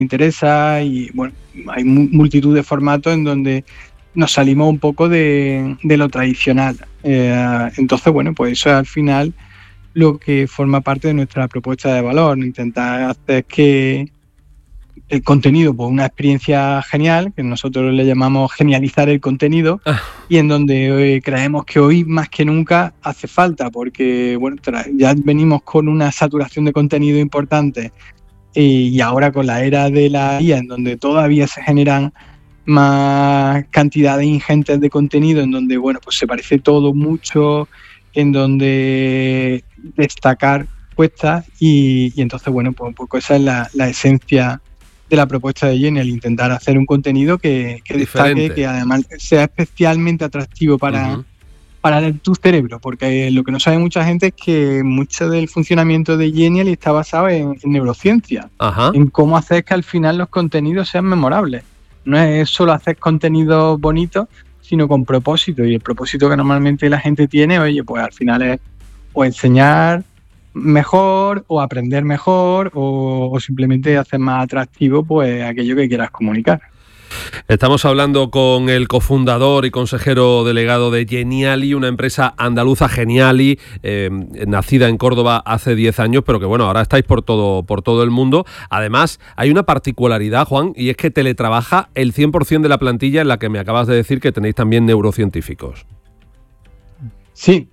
interesa y bueno, hay multitud de formatos en donde nos salimos un poco de lo tradicional. Entonces, bueno, pues eso es al final lo que forma parte de nuestra propuesta de valor, intentar hacer que el contenido, pues una experiencia genial, que nosotros le llamamos genializar el contenido, y en donde creemos que hoy más que nunca hace falta, porque bueno, ya venimos con una saturación de contenido importante y ahora con la era de la IA, en donde todavía se generan más cantidades ingentes de contenido, en donde bueno, pues se parece todo mucho, en donde destacar cuesta y entonces bueno, pues un poco esa es la esencia de la propuesta de Jenny, el intentar hacer un contenido que destaque, que además sea especialmente atractivo para tu cerebro, porque lo que no sabe mucha gente es que mucho del funcionamiento de Genial está basado en neurociencia, en cómo hacer que al final los contenidos sean memorables. No es solo hacer contenido bonito, sino con propósito, y el propósito que normalmente la gente tiene, oye, pues al final es o enseñar mejor o aprender mejor o simplemente hacer más atractivo pues aquello que quieras comunicar. Estamos hablando con el cofundador y consejero delegado de Geniali, una empresa andaluza, Geniali, nacida en Córdoba hace 10 años, pero que bueno, ahora estáis por todo el mundo. Además, hay una particularidad, Juan, y es que teletrabaja el 100% de la plantilla, en la que me acabas de decir que tenéis también neurocientíficos. Sí,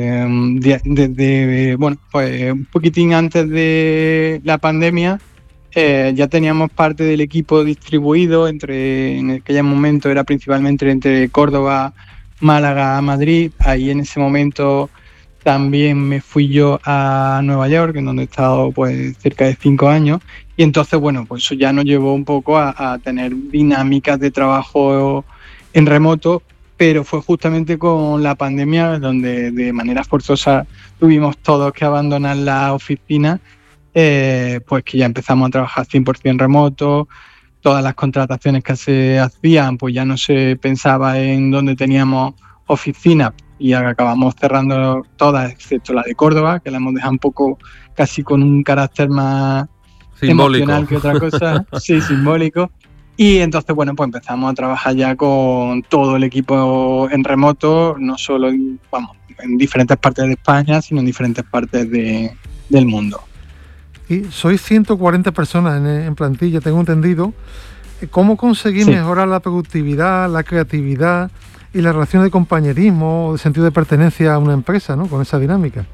desde bueno, pues un poquitín antes de la pandemia ya teníamos parte del equipo distribuido en aquel momento era principalmente entre Córdoba, Málaga, Madrid. Ahí en ese momento también me fui yo a Nueva York, en donde he estado pues cerca de 5 años. Y entonces, bueno, pues eso ya nos llevó un poco a tener dinámicas de trabajo en remoto, pero fue justamente con la pandemia donde de manera forzosa tuvimos todos que abandonar la oficina, pues que ya empezamos a trabajar 100% remoto. Todas las contrataciones que se hacían, pues ya no se pensaba en dónde teníamos oficina y acabamos cerrando todas, excepto la de Córdoba, que la hemos dejado un poco casi con un carácter más simbólico, emocional que otra cosa, sí, simbólico. Y entonces, bueno, pues empezamos a trabajar ya con todo el equipo en remoto, no solo en diferentes partes de España, sino en diferentes partes del mundo. Y sois 140 personas en plantilla, tengo entendido. ¿Cómo conseguir mejorar la productividad, la creatividad y la relación de compañerismo o de sentido de pertenencia a una empresa, ¿no? Con esa dinámica.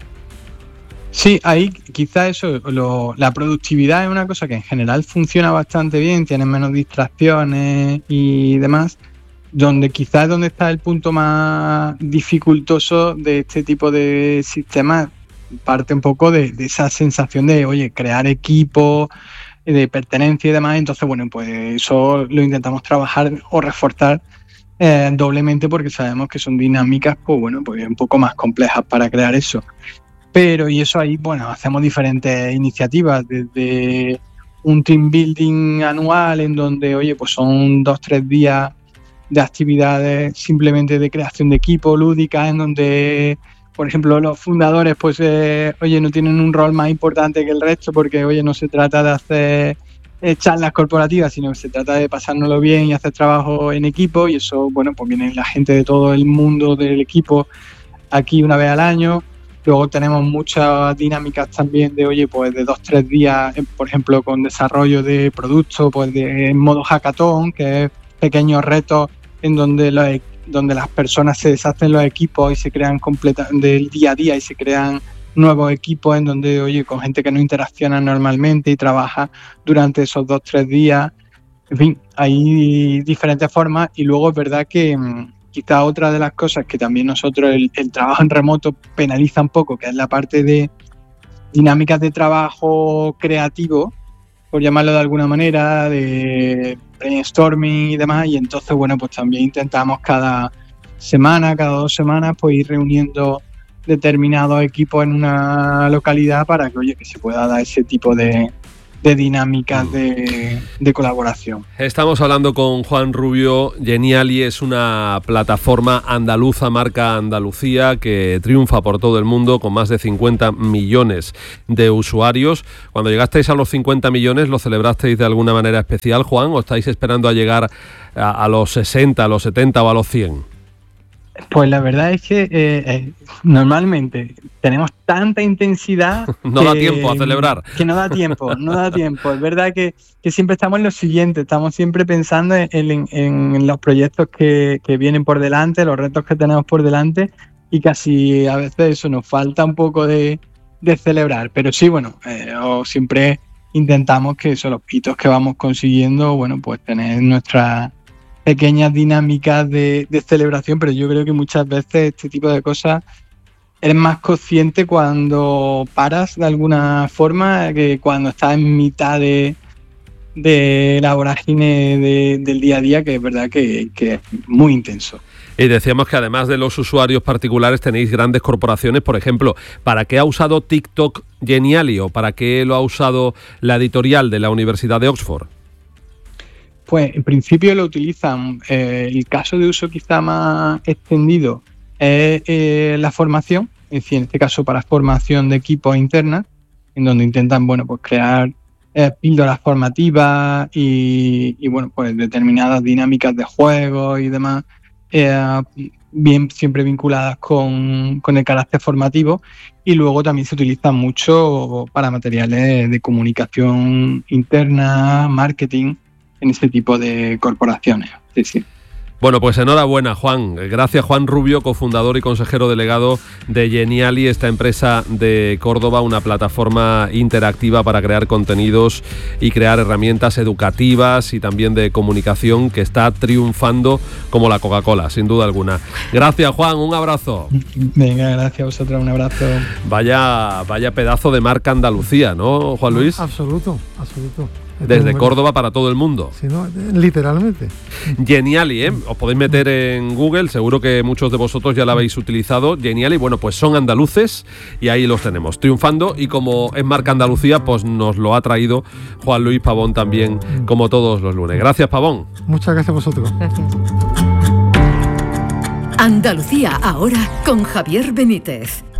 Sí, ahí quizá eso, la productividad es una cosa que en general funciona bastante bien, tienes menos distracciones y demás, donde quizás es donde está el punto más dificultoso de este tipo de sistemas, parte un poco de esa sensación de, oye, crear equipo, de pertenencia y demás. Entonces, bueno, pues eso lo intentamos trabajar o reforzar doblemente, porque sabemos que son dinámicas, pues bueno, pues un poco más complejas para crear eso. Pero, y eso ahí, bueno, hacemos diferentes iniciativas, desde un team building anual en donde, oye, pues son 2-3 días de actividades simplemente de creación de equipo lúdica, en donde, por ejemplo, los fundadores, pues, oye, no tienen un rol más importante que el resto, porque, oye, no se trata de hacer charlas corporativas, sino que se trata de pasárnoslo bien y hacer trabajo en equipo, y eso, bueno, pues viene la gente de todo el mundo del equipo aquí una vez al año. Luego tenemos muchas dinámicas también de, oye, pues de 2-3 días, por ejemplo, con desarrollo de productos, pues en modo hackathon, que es pequeños retos en donde las personas se deshacen los equipos y se crean del día a día y se crean nuevos equipos en donde, oye, con gente que no interacciona normalmente y trabaja durante esos 2-3 días. En fin, hay diferentes formas. Y luego es verdad que quizá otra de las cosas que también nosotros, el trabajo en remoto penaliza un poco, que es la parte de dinámicas de trabajo creativo, por llamarlo de alguna manera, de brainstorming y demás. Y entonces, bueno, pues también intentamos cada semana, cada 2 semanas, pues ir reuniendo determinados equipos en una localidad para que, oye, que se pueda dar ese tipo de dinámicas de colaboración. Estamos hablando con Juan Rubio. Geniali es una plataforma andaluza, marca Andalucía, que triunfa por todo el mundo con más de 50 millones de usuarios. Cuando llegasteis a los 50 millones, ¿lo celebrasteis de alguna manera especial, Juan, o estáis esperando a llegar a los 60, a los 70 o a los 100? Pues la verdad es que normalmente tenemos tanta intensidad no da tiempo a celebrar. Que no da tiempo. Es verdad que siempre estamos en lo siguiente, estamos siempre pensando en los proyectos que vienen por delante, los retos que tenemos por delante, y casi a veces eso nos falta un poco de celebrar. Pero sí, bueno, siempre intentamos que esos los hitos que vamos consiguiendo, bueno, pues tener nuestra pequeñas dinámicas de celebración, pero yo creo que muchas veces este tipo de cosas eres más consciente cuando paras de alguna forma que cuando estás en mitad de la vorágine del día a día, que es verdad que es muy intenso. Y decíamos que además de los usuarios particulares tenéis grandes corporaciones. Por ejemplo, ¿para qué ha usado TikTok Geniali o para qué lo ha usado la editorial de la Universidad de Oxford? Pues en principio lo utilizan, el caso de uso quizá más extendido es la formación, es decir, en este caso para formación de equipos internas, en donde intentan, bueno, pues crear píldoras formativas y bueno, pues determinadas dinámicas de juego y demás, bien siempre vinculadas con el carácter formativo, y luego también se utiliza mucho para materiales de comunicación interna, marketing, en este tipo de corporaciones. Sí. Bueno, pues enhorabuena, Juan. Gracias, Juan Rubio, cofundador y consejero delegado de Geniali, esta empresa de Córdoba, una plataforma interactiva para crear contenidos y crear herramientas educativas y también de comunicación que está triunfando como la Coca-Cola, sin duda alguna. Gracias, Juan. Un abrazo. Venga, gracias a vosotros. Un abrazo. Vaya pedazo de marca Andalucía, ¿no, Juan Luis? Absoluto. Desde Córdoba para todo el mundo. Sí, no, literalmente. Geniali, ¿eh? Os podéis meter en Google, seguro que muchos de vosotros ya la habéis utilizado. Geniali, bueno, pues son andaluces y ahí los tenemos, triunfando, y como es marca Andalucía, pues nos lo ha traído Juan Luis Pavón también, como todos los lunes. Gracias, Pavón. Muchas gracias a vosotros. Gracias. Andalucía ahora con Javier Benítez.